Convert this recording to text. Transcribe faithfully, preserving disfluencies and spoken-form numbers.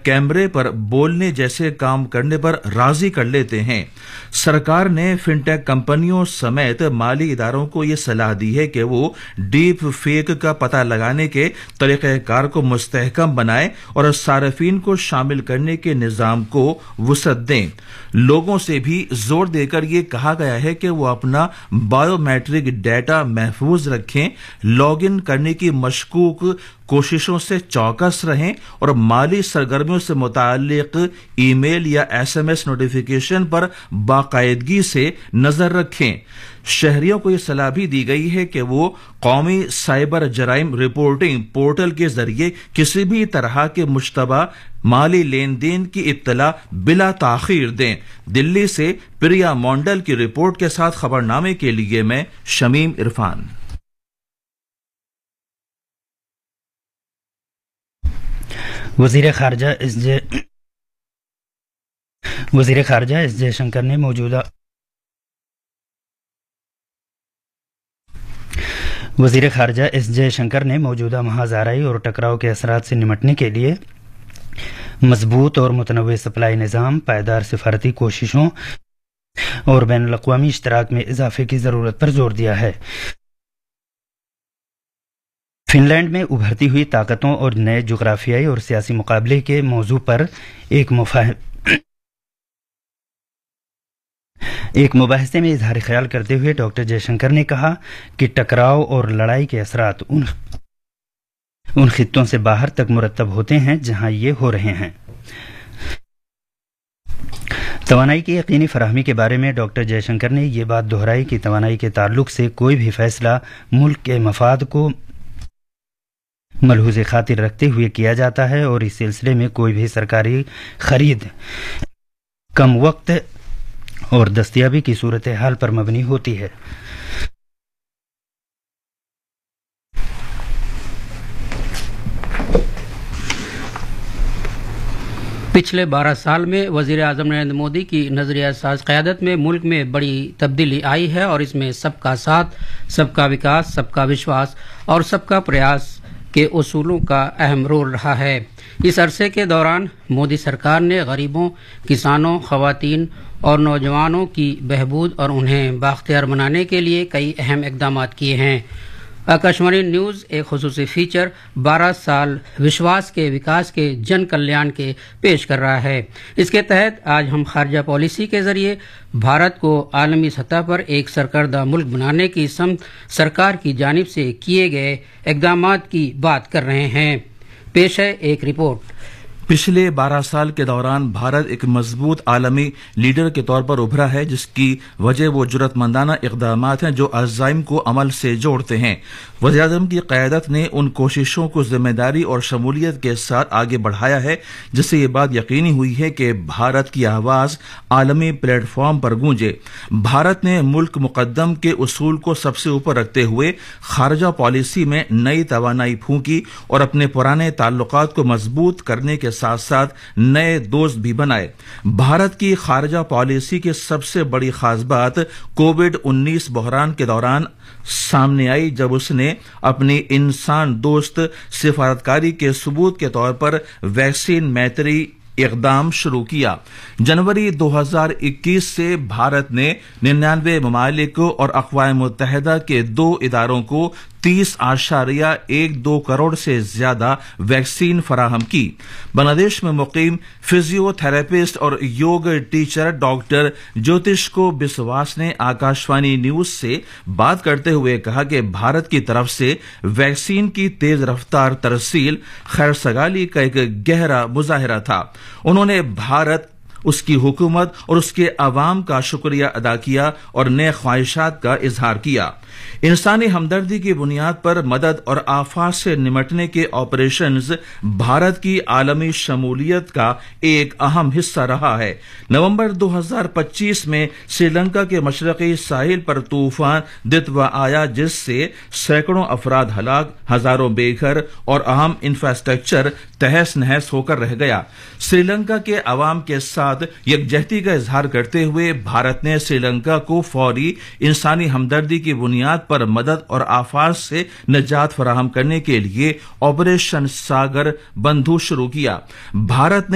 कैमरे पर बोलने जैसे काम करने पर राजी कर लेते हैं। सरकार ने फिनटेक कंपनियों समेत माली इदारों को ये सलाह दी है कि वो डीप फेक का पता लगाने के तरीक़ेकार को मुस्तहकम बनाएं और सार्फिन को शामिल करने के निज़ाम को वुसअत दें। लोगों से भी जोर देकर ये कहा गया है कि वो अपना बायोमेट्रिक डेटा महफूज रखें, लॉग इन करने की मशकूक कोशिशों से चौकस रहें और माली सरगर्मियों से मुताल्लिक ईमेल या एसएमएस नोटिफिकेशन पर बाकायदगी से नजर रखें। शहरियों को यह सलाह भी दी गई है कि वो कौमी साइबर जराइम रिपोर्टिंग पोर्टल के जरिए किसी भी तरह के मुश्तबा माली लेन देन की इत्तला बिला ताखीर दें। दिल्ली से प्रिया मोंडल की रिपोर्ट के साथ खबरनामे के लिए मैं शमीम इरफान। वज़ीर ख़ारजा एस जे वज़ीर ख़ारजा एस जयशंकर ने मौजूदा वज़ीर ख़ारजा एस जयशंकर ने मौजूदा महाज़ाराई और टकराव के असरात से निमटने के लिए मजबूत और मुतनव्वे सप्लाई निज़ाम, पायदार सिफारती कोशिशों और बैनुल अक़वामी इश्तराक में इजाफे की ज़रूरत पर जोर दिया है। फिनलैंड में उभरती हुई ताकतों और नए जुग्राफियाई और सियासी मुकाबले के मौजू पर एक मुफाह एक मुबाहिसे में इजहार ख्याल करते हुए डॉक्टर जयशंकर ने कहा कि टकराव और लड़ाई के असरात उन उन खित्तों से बाहर तक मुरतब होते हैं जहां ये हो रहे हैं। तवानाई की यकीनी फराहमी के बारे में डॉक्टर जयशंकर ने ये बात दोहराई कि तवानाई के ताल्लुक से कोई भी फैसला मुल्क के मफाद को मलहूज़ खातिर रखते हुए किया जाता है और इस सिलसिले में कोई भी सरकारी खरीद कम वक्त और दस्तयाबी की सूरत हाल पर मबनी होती है। पिछले बारह साल में वज़ीर आज़म नरेंद्र मोदी की नज़रिया साज क़यादत में मुल्क में बड़ी तब्दीली आई है और इसमें सबका साथ, सबका विकास, सबका विश्वास और सबका प्रयास के उसूलों का अहम रोल रहा है। इस अरसे के दौरान मोदी सरकार ने गरीबों, किसानों, ख़वातीन और नौजवानों की बहबूद और उन्हें बाख्तियार बनाने के लिए कई अहम इक़दाम किए हैं। आकाशवाणी न्यूज़ एक खुसूसी फीचर बारह साल विश्वास के विकास के जन कल्याण के पेश कर रहा है। इसके तहत आज हम खारजा पॉलिसी के जरिए भारत को आलमी सतह पर एक सरकर्दा मुल्क बनाने की समत सरकार की जानिब से किए गए इक़दाम की बात कर रहे हैं। पेश है एक रिपोर्ट। पिछले बारह साल के दौरान भारत एक मजबूत आलमी लीडर के तौर पर उभरा है, जिसकी वजह वो जुर्रतमंदाना इक़दाम हैं जो अज़ाइम को अमल से जोड़ते हैं। वज़ीर-ए-आज़म की क़यादत ने उन कोशिशों को जिम्मेदारी और शमूलियत के साथ आगे बढ़ाया है, जिससे ये बात यकीनी हुई है कि भारत की आवाज़ आलमी प्लेटफॉर्म पर गूंजे। भारत ने मुल्क मुक़द्दम के उसूल को सबसे ऊपर रखते हुए खारजा पॉलिसी में नई तवानाई फूंकी और अपने पुराने ताल्लुकात को मजबूत करने के साथ साथ नए दोस्त भी बनाए। भारत की खारजा पॉलिसी की सबसे बड़ी खास बात कोविड उन्नीस बहरान के दौरान सामने आई, जब उसने अपनी इंसान दोस्त सिफारतकारी के सबूत के तौर पर वैक्सीन मैत्री इक़दाम शुरू किया। जनवरी दो हज़ार इक्कीस से भारत ने निन्यानवे ममालिक और अक़वाम मुत्तहिदा के दो इदारों को तीस आशारिया एक दो करोड़ से ज्यादा वैक्सीन फराहम की। बांग्लादेश में मुकीम फिजियोथेरेपिस्ट और योग टीचर डॉक्टर ज्योतिष को बिस्वास ने आकाशवाणी न्यूज से बात करते हुए कहा कि भारत की तरफ से वैक्सीन की तेज रफ्तार तरसील खैरसगाली का एक गहरा मुजाहिरा था। उन्होंने भारत, उसकी हुकूमत और उसके अवाम का शुक्रिया अदा किया और नए ख्वाहिशात का इजहार किया। इंसानी हमदर्दी की बुनियाद पर मदद और आफात से निमटने के ऑपरेशंस भारत की आलमी शमूलियत का एक अहम हिस्सा रहा है। नवंबर दो हज़ार पच्चीस में श्रीलंका के मशरकी साहिल पर तूफान दितवा आया, जिससे सैकड़ों अफराद हलाक, हजारों बेघर और अहम इंफ्रास्ट्रक्चर तहस नहस होकर रह गया। श्रीलंका के अवाम के साथ यकजहती का इजहार करते हुए भारत ने श्रीलंका को फौरी इंसानी हमदर्दी की बुनियाद पर मदद और आफात से निजात फराहम करने के लिए ऑपरेशन सागर बंधु शुरू किया। भारत ने